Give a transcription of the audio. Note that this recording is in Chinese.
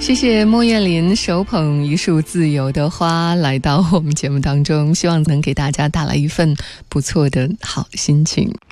谢谢莫艳林手捧一束自由的花来到我们节目当中，希望能给大家带来一份不错的好心情。